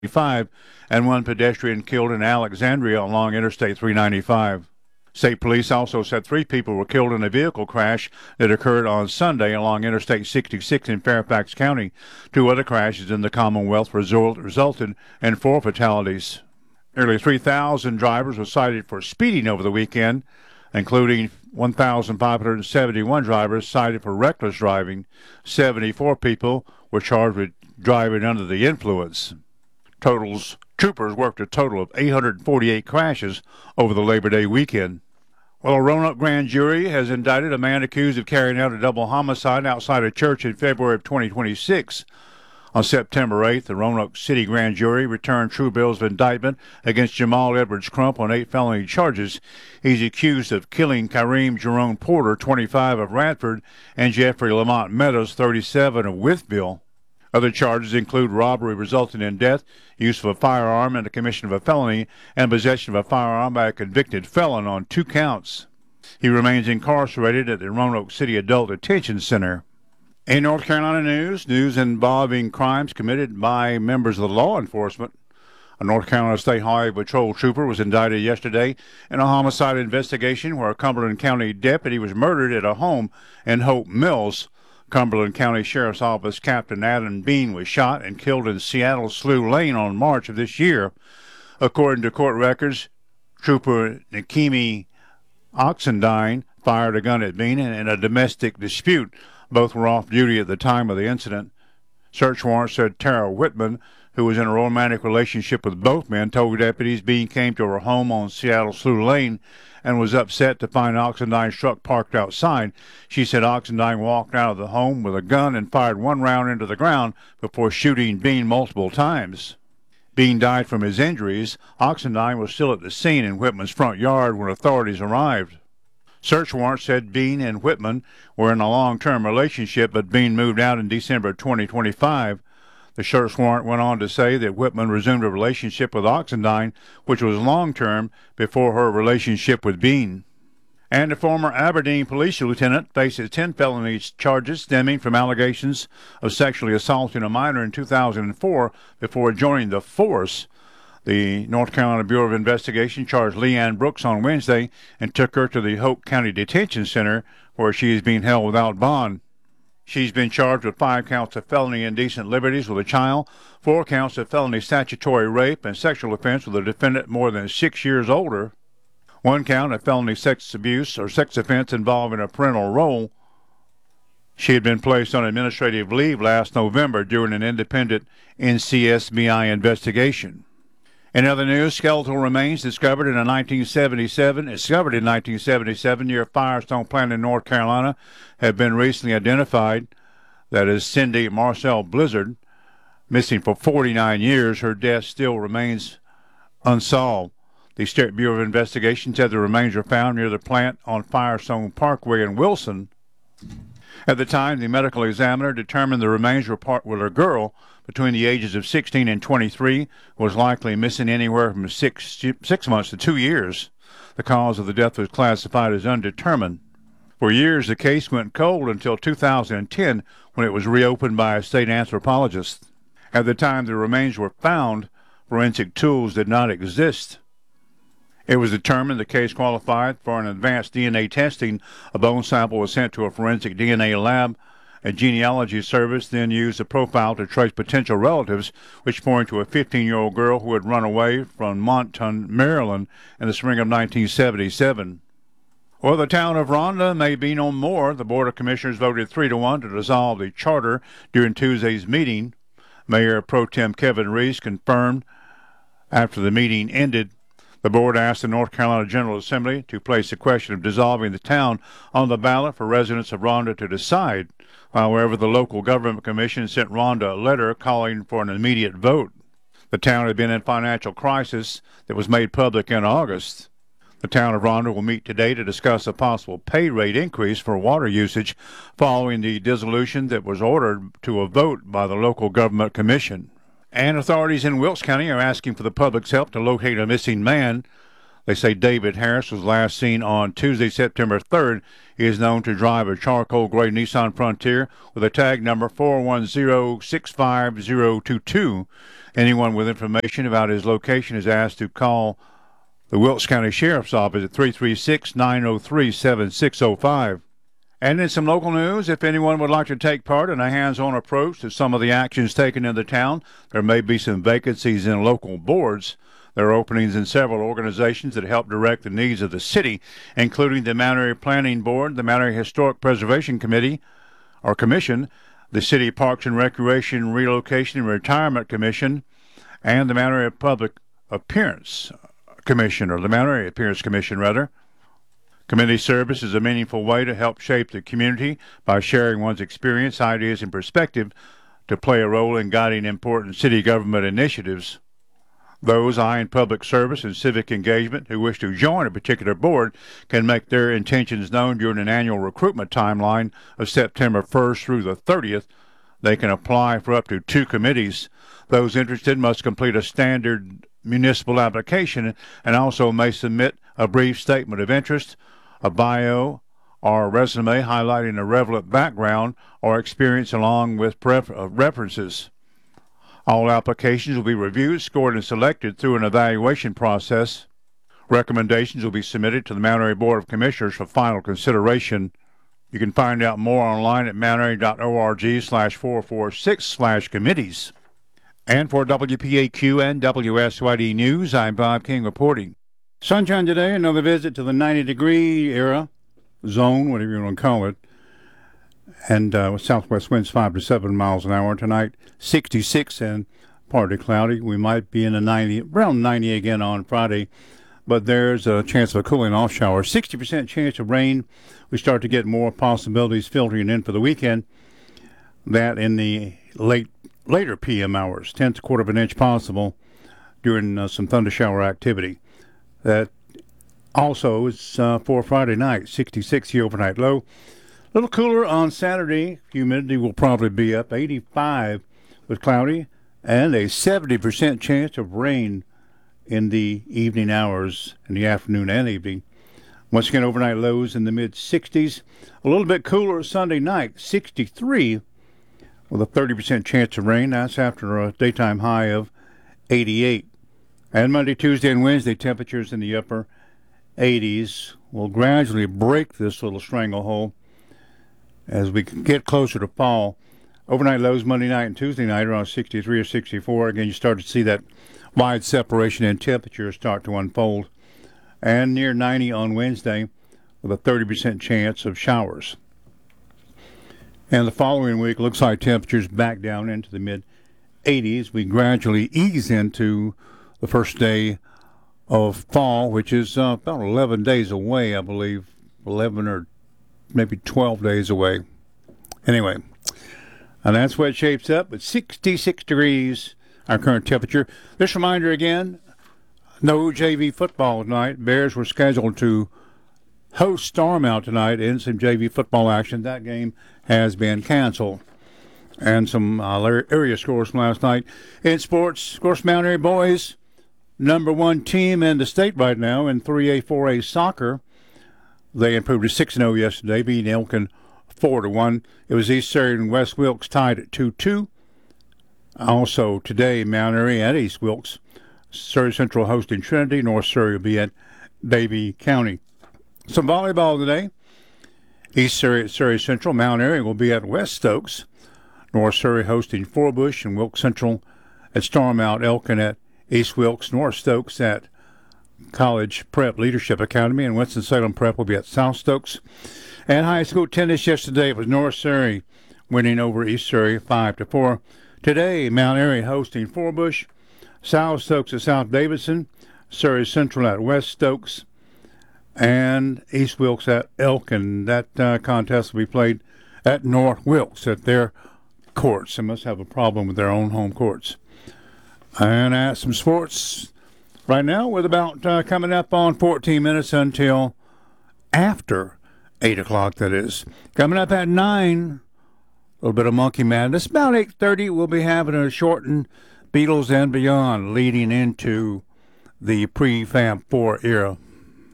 and one pedestrian killed in Alexandria along Interstate 395. State police also said 3 people were killed in a vehicle crash that occurred on Sunday along Interstate 66 in Fairfax County. 2 other crashes in the Commonwealth resulted in 4 fatalities. Nearly 3,000 drivers were cited for speeding over the weekend, including 1,571 drivers cited for reckless driving. 74 people were charged with driving under the influence. Troopers worked a total of 848 crashes over the Labor Day weekend. Well, a Roanoke grand jury has indicted a man accused of carrying out a double homicide outside a church in February of 2026. On September 8th, the Roanoke City grand jury returned true bills of indictment against Jamal Edwards Crump on 8 felony charges. He's accused of killing Kareem Jerome Porter, 25, of Radford, and Jeffrey Lamont Meadows, 37, of Wytheville. Other charges include robbery resulting in death, use of a firearm in the commission of a felony, and possession of a firearm by a convicted felon on 2 counts. He remains incarcerated at the Roanoke City Adult Detention Center. In North Carolina news involving crimes committed by members of the law enforcement. A North Carolina State Highway Patrol trooper was indicted yesterday in a homicide investigation where a Cumberland County deputy was murdered at a home in Hope Mills. Cumberland County Sheriff's Office Captain Adam Bean was shot and killed in Seattle Slough Lane on March of this year. According to court records, Trooper Nikemi Oxendine fired a gun at Bean in a domestic dispute. Both were off duty at the time of the incident. Search warrant said Tara Whitman, who was in a romantic relationship with both men, told deputies Bean came to her home on Seattle Slough Lane and was upset to find Oxendine's truck parked outside. She said Oxendine walked out of the home with a gun and fired 1 round into the ground before shooting Bean multiple times. Bean died from his injuries. Oxendine was still at the scene in Whitman's front yard when authorities arrived. Search warrant said Bean and Whitman were in a long-term relationship, but Bean moved out in December 2025. The search warrant went on to say that Whitman resumed a relationship with Oxendine, which was long-term, before her relationship with Bean. And a former Aberdeen police lieutenant faces 10 felony charges stemming from allegations of sexually assaulting a minor in 2004 before joining the force. The North Carolina Bureau of Investigation charged Leanne Brooks on Wednesday and took her to the Hope County Detention Center, where she is being held without bond. She's been charged with 5 counts of felony indecent liberties with a child, 4 counts of felony statutory rape and sexual offense with a defendant more than 6 years older, 1 count of felony sex abuse or sex offense involving a parental role. She had been placed on administrative leave last November during an independent NCSBI investigation. In other news, skeletal remains discovered in 1977 near Firestone Plant in North Carolina have been recently identified. That is Cindy Marcel Blizzard, missing for 49 years. Her death still remains unsolved. The State Bureau of Investigation said the remains were found near the plant on Firestone Parkway in Wilson. At the time, the medical examiner determined the remains were a girl between the ages of 16 and 23, was likely missing anywhere from 6 months to 2 years. The cause of the death was classified as undetermined. For years, the case went cold until 2010, when it was reopened by a state anthropologist. At the time the remains were found, forensic tools did not exist. It was determined the case qualified for an advanced DNA testing. A bone sample was sent to a forensic DNA lab. A genealogy service then used a profile to trace potential relatives, which pointed to a 15-year-old girl who had run away from Monton, Maryland in the spring of 1977. Well, the town of Ronda may be no more. The Board of Commissioners voted 3-1 to dissolve the charter during Tuesday's meeting. Mayor Pro Tem Kevin Reese confirmed after the meeting ended. The board asked the North Carolina General Assembly to place the question of dissolving the town on the ballot for residents of Ronda to decide. However, the local government commission sent Ronda a letter calling for an immediate vote. The town had been in financial crisis that was made public in August. The town of Ronda will meet today to discuss a possible pay rate increase for water usage following the dissolution that was ordered to a vote by the local government commission. And authorities in Wilkes County are asking for the public's help to locate a missing man. They say David Harris was last seen on Tuesday, September 3rd. He is known to drive a charcoal gray Nissan Frontier with a tag number 410-65022. Anyone with information about his location is asked to call the Wilkes County Sheriff's Office at 336-903-7605. And in some local news, if anyone would like to take part in a hands-on approach to some of the actions taken in the town, there may be some vacancies in local boards. There are openings in several organizations that help direct the needs of the city, including the Mount Airy Planning Board, the Mount Airy Historic Preservation Committee, or Commission, the City Parks and Recreation Relocation and Retirement Commission, and the Mount Airy Public Appearance Commission, or the Mount Airy Appearance Commission, rather. Community service is a meaningful way to help shape the community by sharing one's experience, ideas, and perspective to play a role in guiding important city government initiatives. Those eyeing public service and civic engagement who wish to join a particular board can make their intentions known during an annual recruitment timeline of September 1st through the 30th. They can apply for up to 2 committees. Those interested must complete a standard municipal application and also may submit a brief statement of interest, a bio, or a resume highlighting a relevant background or experience along with references. All applications will be reviewed, scored, and selected through an evaluation process. Recommendations will be submitted to the Mount Airy Board of Commissioners for final consideration. You can find out more online at mountairy.org/446/committees. And for WPAQ and WSYD News, I'm Bob King reporting. Sunshine today, another visit to the 90-degree era zone, whatever you want to call it. And with southwest winds 5 to 7 miles an hour tonight, 66 and partly cloudy. We might be in around 90 again on Friday, but there's a chance of a cooling off shower. 60% chance of rain. We start to get more possibilities filtering in for the weekend. That in the later PM hours, 1/10 to 1/4 of an inch possible during some thunder shower activity. That also is for Friday night, 66 the overnight low. A little cooler on Saturday. Humidity will probably be up 85 with cloudy and a 70% chance of rain in the evening hours, in the afternoon and evening. Once again, overnight lows in the mid-60s. A little bit cooler Sunday night, 63 with a 30% chance of rain. That's after a daytime high of 88. And Monday, Tuesday, and Wednesday, temperatures in the upper 80s will gradually break this little stranglehold as we get closer to fall. Overnight lows Monday night and Tuesday night around 63 or 64. Again, you start to see that wide separation in temperatures start to unfold. And near 90 on Wednesday with a 30% chance of showers. And the following week looks like temperatures back down into the mid-80s. We gradually ease into the first day of fall, which is about 11 days away, I believe. 11 or maybe 12 days away. Anyway, and that's what it shapes up with 66 degrees, our current temperature. This reminder again, no JV football tonight. Bears were scheduled to host Starmount tonight in some JV football action. That game has been canceled. And some area scores from last night. In sports, of course, Mount Airy boys, #1 team in the state right now in 3A, 4A soccer. They improved to 6-0 yesterday, beating Elkin 4-1. It was East Surrey and West Wilkes tied at 2-2. Also today, Mount Airy and East Wilkes. Surrey Central hosting Trinity. North Surrey will be at Davie County. Some volleyball today. East Surrey at Surrey Central. Mount Airy will be at West Stokes. North Surrey hosting Forbush, and Wilkes Central at Starmount. Elkin at East Wilkes. North Stokes at College Prep Leadership Academy, and Winston-Salem Prep will be at South Stokes. And high school tennis yesterday, it was North Surrey winning over East Surrey 5-4. Today, Mount Airy hosting Forbush, South Stokes at South Davidson, Surrey Central at West Stokes, and East Wilkes at Elkin. That contest will be played at North Wilkes at their courts. They must have a problem with their own home courts. And at some sports right now, with about coming up on 14 minutes until after 8 o'clock, that is. Coming up at 9, a little bit of Monkey Madness. About 8:30, we'll be having a shortened Beatles and Beyond leading into the pre-Fab 4 era.